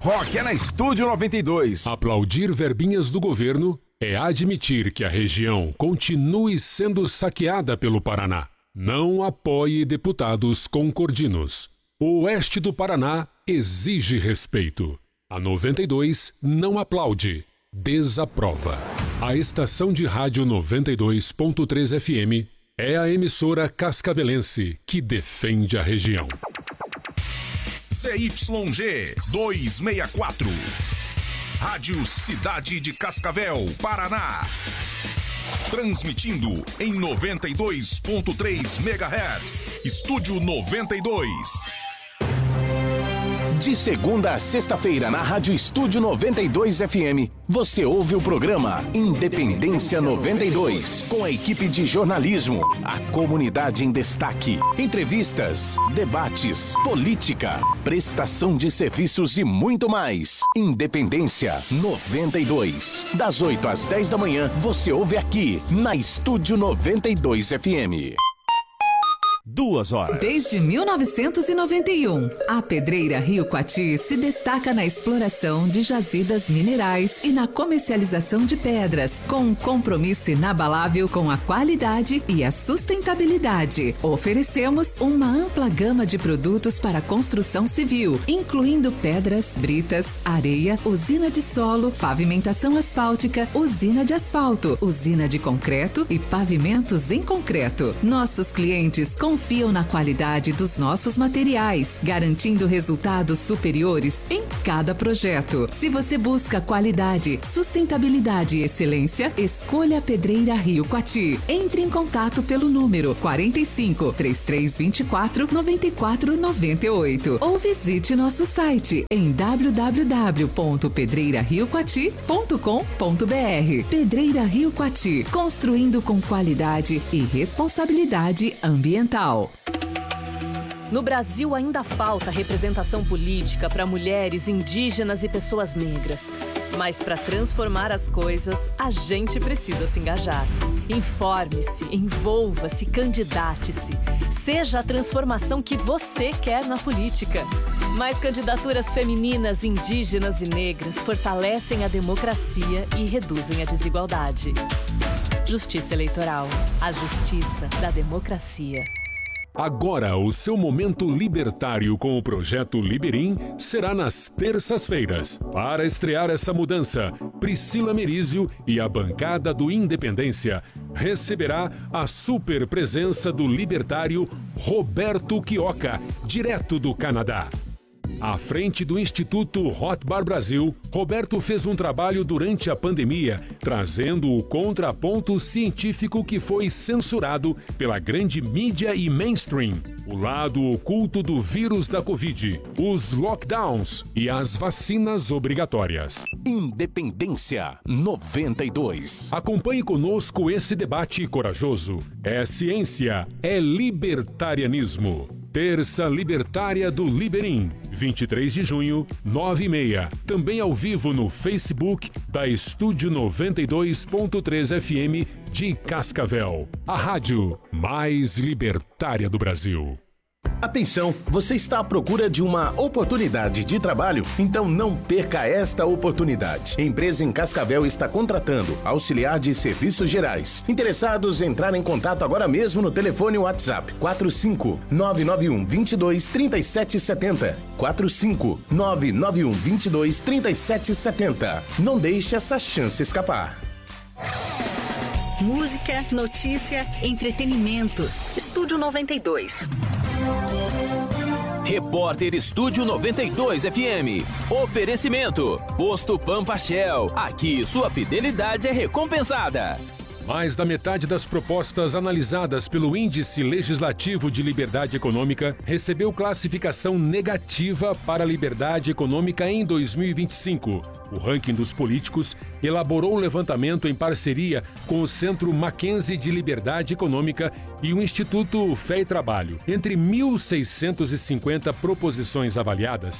rock é na Estúdio 92. Aplaudir verbinhas do governo é admitir que a região continue sendo saqueada pelo Paraná. Não apoie deputados concordinos. O oeste do Paraná exige respeito. A 92 não aplaude, desaprova. A estação de rádio 92.3 FM é a emissora cascavelense que defende a região. ZYG 264. Rádio Cidade de Cascavel, Paraná. Transmitindo em 92.3 MHz. Estúdio 92. De segunda a sexta-feira na Rádio Estúdio 92 FM, você ouve o programa Independência 92, com a equipe de jornalismo, a comunidade em destaque, entrevistas, debates, política, prestação de serviços e muito mais. Independência 92. Das 8 às 10 da manhã, você ouve aqui na Estúdio 92 FM. 2 horas. Desde 1991, a Pedreira Rio Coati se destaca na exploração de jazidas minerais e na comercialização de pedras, com um compromisso inabalável com a qualidade e a sustentabilidade. Oferecemos uma ampla gama de produtos para construção civil, incluindo pedras, britas, areia, usina de solo, pavimentação asfáltica, usina de asfalto, usina de concreto e pavimentos em concreto. Nossos clientes confiam na qualidade dos nossos materiais, garantindo resultados superiores em cada projeto. Se você busca qualidade, sustentabilidade e excelência, escolha a Pedreira Rio Coati. Entre em contato pelo número 45 3324 9498 ou visite nosso site em www.pedreirariocoati.com.br. Pedreira Rio Coati, construindo com qualidade e responsabilidade ambiental. No Brasil ainda falta representação política para mulheres, indígenas e pessoas negras. Mas para transformar as coisas, a gente precisa se engajar. Informe-se, envolva-se, candidate-se. Seja a transformação que você quer na política. Mais candidaturas femininas, indígenas e negras fortalecem a democracia e reduzem a desigualdade. Justiça Eleitoral. A justiça da democracia. Agora, o seu momento libertário com o Projeto Liberim será nas terças-feiras. Para estrear essa mudança, Priscila Merizio e a bancada do Independência receberá a super presença do libertário Roberto Quioca, direto do Canadá. À frente do Instituto Rothbard Brasil, Roberto fez um trabalho durante a pandemia, trazendo o contraponto científico que foi censurado pela grande mídia e mainstream. O lado oculto do vírus da Covid, os lockdowns e as vacinas obrigatórias. Independência 92. Acompanhe conosco esse debate corajoso. É ciência, é libertarianismo. Terça Libertária do Liberim, 23 de junho, 9h30. Também ao vivo no Facebook da Estúdio 92.3 FM de Cascavel. A rádio mais libertária do Brasil. Atenção, você está à procura de uma oportunidade de trabalho? Então não perca esta oportunidade. A empresa em Cascavel está contratando auxiliar de serviços gerais. Interessados, entrar em contato agora mesmo no telefone WhatsApp 45991223770. 45991223770. Não deixe essa chance escapar. Música, notícia, entretenimento. Estúdio 92. Repórter Estúdio 92 FM. Oferecimento. Posto Pampa Shell. Aqui sua fidelidade é recompensada. Mais da metade das propostas analisadas pelo Índice Legislativo de Liberdade Econômica recebeu classificação negativa para a liberdade econômica em 2025. O ranking dos políticos elaborou o levantamento em parceria com o Centro Mackenzie de Liberdade Econômica e o Instituto Fé e Trabalho. Entre 1.650 proposições avaliadas,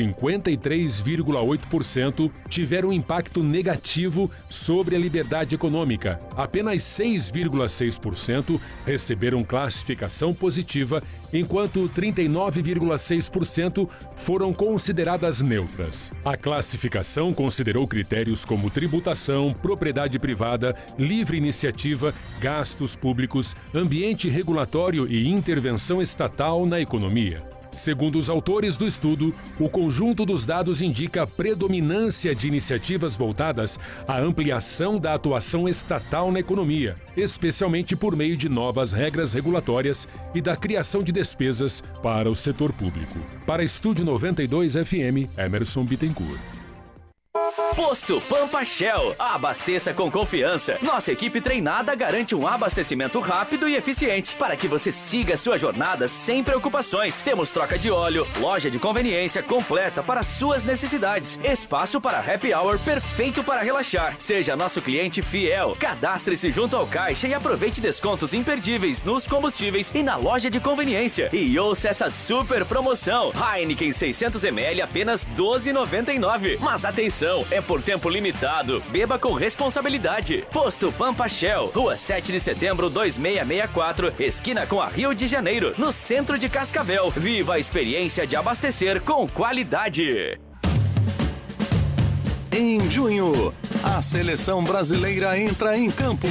53,8% tiveram impacto negativo sobre a liberdade econômica. Apenas 6,6% receberam classificação positiva, enquanto 39,6% foram consideradas neutras. A classificação considerou critérios como tributação, propriedade privada, livre iniciativa, gastos públicos, ambiente regulatório e intervenção estatal na economia. Segundo os autores do estudo, o conjunto dos dados indica a predominância de iniciativas voltadas à ampliação da atuação estatal na economia, especialmente por meio de novas regras regulatórias e da criação de despesas para o setor público. Para Estúdio 92 FM, Emerson Bittencourt. Posto Pampa Shell. Abasteça com confiança. Nossa equipe treinada garante um abastecimento rápido e eficiente para que você siga sua jornada sem preocupações. Temos troca de óleo, loja de conveniência completa para suas necessidades, espaço para happy hour perfeito para relaxar. Seja nosso cliente fiel. Cadastre-se junto ao caixa e aproveite descontos imperdíveis nos combustíveis e na loja de conveniência. E ouça essa super promoção. Heineken 600ml apenas R$ 12,99. Mas atenção, é por tempo limitado. Beba com responsabilidade. Posto Pampa Shell, Rua 7 de Setembro 2664, esquina com a Rio de Janeiro, no centro de Cascavel. Viva a experiência de abastecer com qualidade. Em junho, a seleção brasileira entra em campo.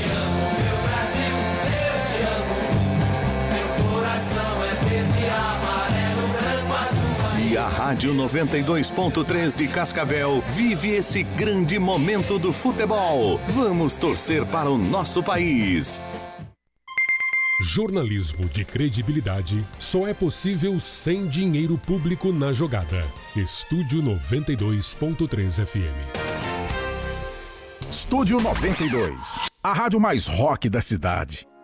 E a Rádio 92.3 de Cascavel vive esse grande momento do futebol. Vamos torcer para o nosso país. Jornalismo de credibilidade só é possível sem dinheiro público na jogada. Estúdio 92.3 FM. Estúdio 92, a rádio mais rock da cidade.